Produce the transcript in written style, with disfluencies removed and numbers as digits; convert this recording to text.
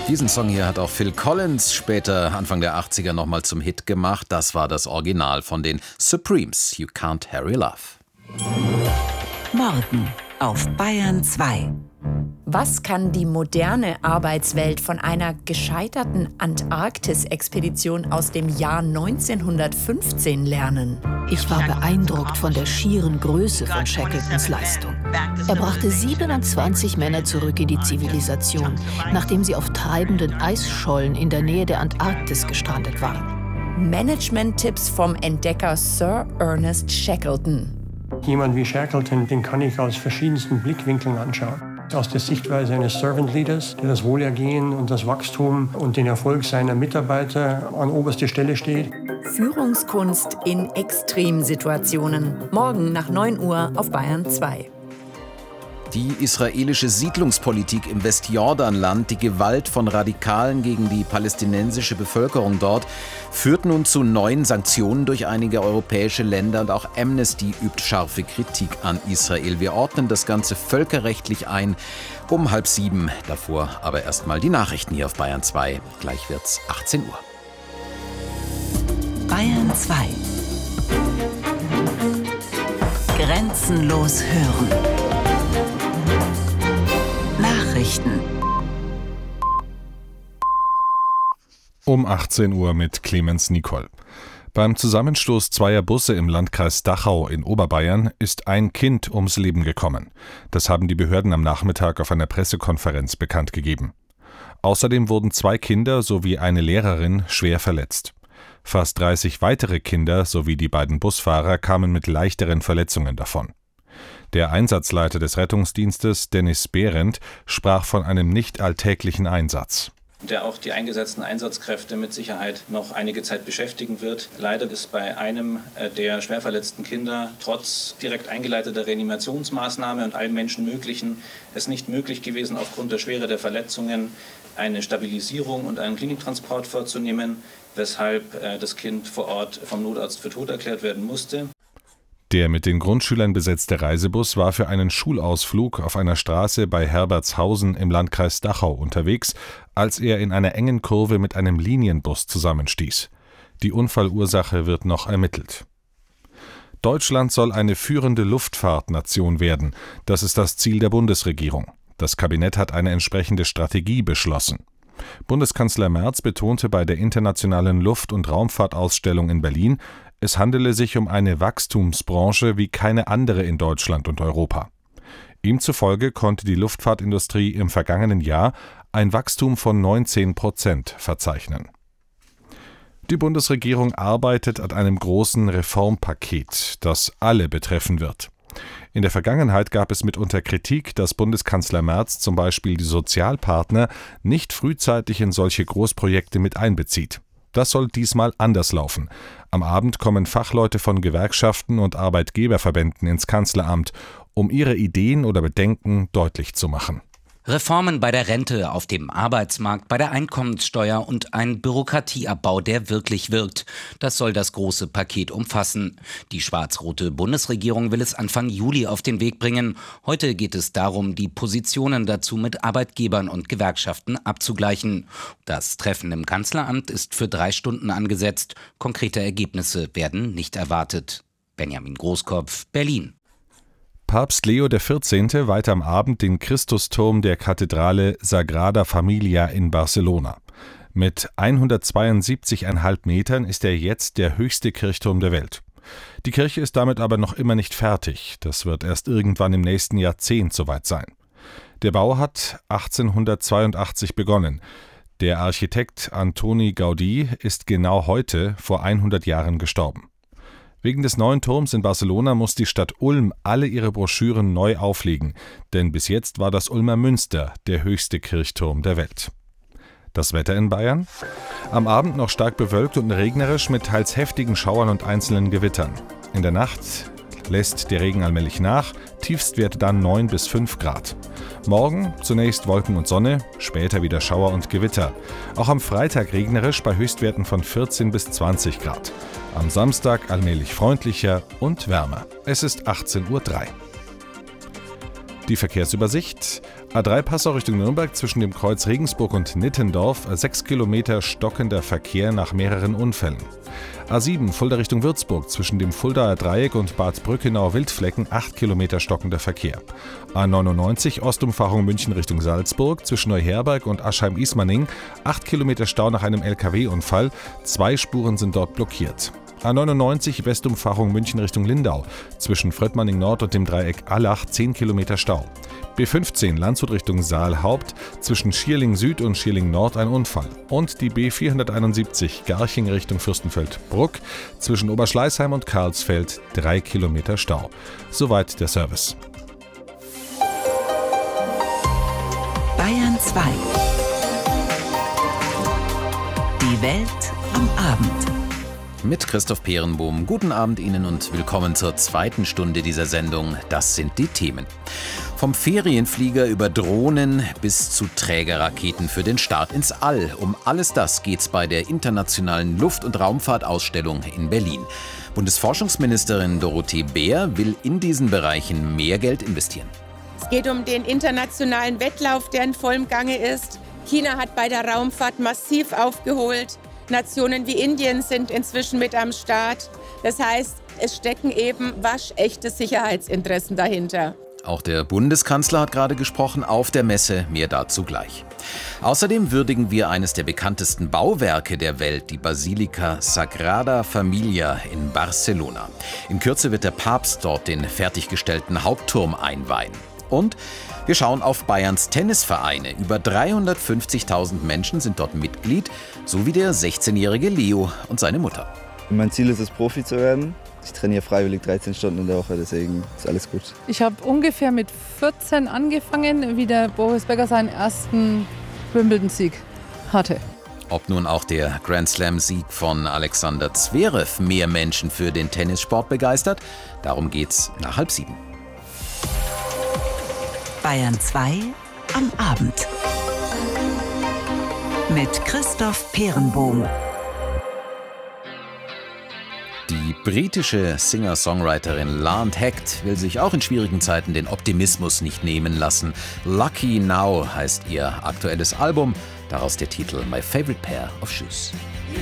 Diesen Song hier hat auch Phil Collins später, Anfang der 80er, nochmal zum Hit gemacht. Das war das Original von den Supremes, You Can't Hurry Love. Morgen auf Bayern 2. Was kann die moderne Arbeitswelt von einer gescheiterten Antarktis-Expedition aus dem Jahr 1915 lernen? Ich war beeindruckt von der schieren Größe von Shackletons Leistung. Er brachte 27 Männer zurück in die Zivilisation, nachdem sie auf treibenden Eisschollen in der Nähe der Antarktis gestrandet waren. Management-Tipps vom Entdecker Sir Ernest Shackleton. Jemand wie Shackleton, den kann ich aus verschiedensten Blickwinkeln anschauen. Aus der Sichtweise eines Servant Leaders, der das Wohlergehen und das Wachstum und den Erfolg seiner Mitarbeiter an oberster Stelle steht. Führungskunst in Extremsituationen. Morgen nach 9 Uhr auf Bayern 2. Die israelische Siedlungspolitik im Westjordanland, die Gewalt von Radikalen gegen die palästinensische Bevölkerung dort, führt nun zu neuen Sanktionen durch einige europäische Länder und auch Amnesty übt scharfe Kritik an Israel. Wir ordnen das Ganze völkerrechtlich ein um 6:30. Davor aber erstmal die Nachrichten hier auf Bayern 2. Gleich wird's 18 Uhr. Bayern 2. Grenzenlos hören. Nachrichten. Um 18 Uhr mit Clemens Nicol. Beim Zusammenstoß zweier Busse im Landkreis Dachau in Oberbayern ist ein Kind ums Leben gekommen. Das haben die Behörden am Nachmittag auf einer Pressekonferenz bekannt gegeben. Außerdem wurden 2 Kinder sowie eine Lehrerin schwer verletzt. Fast 30 weitere Kinder sowie die beiden Busfahrer kamen mit leichteren Verletzungen davon. Der Einsatzleiter des Rettungsdienstes, Dennis Behrendt, sprach von einem nicht alltäglichen Einsatz. Der auch die eingesetzten Einsatzkräfte mit Sicherheit noch einige Zeit beschäftigen wird. Leider ist bei einem der schwer verletzten Kinder trotz direkt eingeleiteter Reanimationsmaßnahme und allem Menschenmöglichen es nicht möglich gewesen, aufgrund der Schwere der Verletzungen eine Stabilisierung und einen Kliniktransport vorzunehmen, weshalb das Kind vor Ort vom Notarzt für tot erklärt werden musste. Der mit den Grundschülern besetzte Reisebus war für einen Schulausflug auf einer Straße bei Herbertshausen im Landkreis Dachau unterwegs, als er in einer engen Kurve mit einem Linienbus zusammenstieß. Die Unfallursache wird noch ermittelt. Deutschland soll eine führende Luftfahrtnation werden. Das ist das Ziel der Bundesregierung. Das Kabinett hat eine entsprechende Strategie beschlossen. Bundeskanzler Merz betonte bei der Internationalen Luft- und Raumfahrtausstellung in Berlin, es handele sich um eine Wachstumsbranche wie keine andere in Deutschland und Europa. Ihm zufolge konnte die Luftfahrtindustrie im vergangenen Jahr ein Wachstum von 19% verzeichnen. Die Bundesregierung arbeitet an einem großen Reformpaket, das alle betreffen wird. In der Vergangenheit gab es mitunter Kritik, dass Bundeskanzler Merz zum Beispiel die Sozialpartner nicht frühzeitig in solche Großprojekte mit einbezieht. Das soll diesmal anders laufen. Am Abend kommen Fachleute von Gewerkschaften und Arbeitgeberverbänden ins Kanzleramt, um ihre Ideen oder Bedenken deutlich zu machen. Reformen bei der Rente, auf dem Arbeitsmarkt, bei der Einkommenssteuer und ein Bürokratieabbau, der wirklich wirkt. Das soll das große Paket umfassen. Die schwarz-rote Bundesregierung will es Anfang Juli auf den Weg bringen. Heute geht es darum, die Positionen dazu mit Arbeitgebern und Gewerkschaften abzugleichen. Das Treffen im Kanzleramt ist für 3 Stunden angesetzt. Konkrete Ergebnisse werden nicht erwartet. Benjamin Großkopf, Berlin. Papst Leo XIV. Weiht am Abend den Christusturm der Kathedrale Sagrada Familia in Barcelona. Mit 172,5 Metern ist er jetzt der höchste Kirchturm der Welt. Die Kirche ist damit aber noch immer nicht fertig. Das wird erst irgendwann im nächsten Jahrzehnt soweit sein. Der Bau hat 1882 begonnen. Der Architekt Antoni Gaudí ist genau heute vor 100 Jahren gestorben. Wegen des neuen Turms in Barcelona muss die Stadt Ulm alle ihre Broschüren neu auflegen, denn bis jetzt war das Ulmer Münster der höchste Kirchturm der Welt. Das Wetter in Bayern? Am Abend noch stark bewölkt und regnerisch mit teils heftigen Schauern und einzelnen Gewittern. In der Nacht lässt der Regen allmählich nach, Tiefstwerte dann 9 bis 5 Grad. Morgen zunächst Wolken und Sonne, später wieder Schauer und Gewitter. Auch am Freitag regnerisch bei Höchstwerten von 14 bis 20 Grad. Am Samstag allmählich freundlicher und wärmer. Es ist 18:03 Uhr. Die Verkehrsübersicht. A3 Passau Richtung Nürnberg zwischen dem Kreuz Regensburg und Nittendorf, 6 Kilometer stockender Verkehr nach mehreren Unfällen. A7 Fulda Richtung Würzburg zwischen dem Fuldaer Dreieck und Bad Brückenau-Wildflecken, 8 Kilometer stockender Verkehr. A99 Ostumfahrung München Richtung Salzburg zwischen Neuherberg und Aschheim-Ismaning, 8 Kilometer Stau nach einem LKW-Unfall, 2 Spuren sind dort blockiert. A99 Westumfahrung München Richtung Lindau zwischen Fröttmanning Nord und dem Dreieck Allach, 10 Kilometer Stau. B15 Landshut Richtung Saalhaupt zwischen Schierling Süd und Schierling Nord ein Unfall. Und die B471 Garching Richtung Fürstenfeldbruck zwischen Oberschleißheim und Karlsfeld, 3 Kilometer Stau. Soweit der Service. Bayern 2. Die Welt am Abend. Mit Christoph Peerenbohm. Guten Abend Ihnen und willkommen zur zweiten Stunde dieser Sendung. Das sind die Themen. Vom Ferienflieger über Drohnen bis zu Trägerraketen für den Start ins All. Um alles das geht's bei der Internationalen Luft- und Raumfahrtausstellung in Berlin. Bundesforschungsministerin Dorothee Bär will in diesen Bereichen mehr Geld investieren. Es geht um den internationalen Wettlauf, der in vollem Gange ist. China hat bei der Raumfahrt massiv aufgeholt. Nationen wie Indien sind inzwischen mit am Start. Das heißt, es stecken eben waschechte Sicherheitsinteressen dahinter. Auch der Bundeskanzler hat gerade gesprochen auf der Messe, mehr dazu gleich. Außerdem würdigen wir eines der bekanntesten Bauwerke der Welt, die Basilika Sagrada Familia in Barcelona. In Kürze wird der Papst dort den fertiggestellten Hauptturm einweihen. Und wir schauen auf Bayerns Tennisvereine. Über 350.000 Menschen sind dort Mitglied, so wie der 16-jährige Leo und seine Mutter. Mein Ziel ist es, Profi zu werden. Ich trainiere freiwillig 13 Stunden in der Woche, deswegen ist alles gut. Ich habe ungefähr mit 14 angefangen, wie der Boris Becker seinen ersten Wimbledon-Sieg hatte. Ob nun auch der Grand-Slam-Sieg von Alexander Zverev mehr Menschen für den Tennissport begeistert, darum geht's nach 6:30. Bayern 2 am Abend. Mit Christoph Peerenbohm. Die britische Singer-Songwriterin Lauren Hecht will sich auch in schwierigen Zeiten den Optimismus nicht nehmen lassen. Lucky Now heißt ihr aktuelles Album, daraus der Titel My Favorite Pair of Shoes.